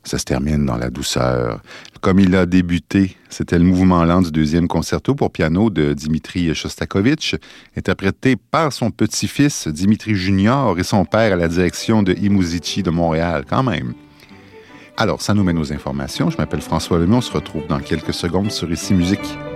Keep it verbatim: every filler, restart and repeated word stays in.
Ça se termine dans la douceur. Comme il a débuté, c'était le mouvement lent du deuxième concerto pour piano de Dimitri Shostakovich, interprété par son petit-fils Dimitri Junior et son père à la direction de I Musici de Montréal, quand même. Alors, ça nous mène aux informations. Je m'appelle François Lemay. On se retrouve dans quelques secondes sur Ici Musique.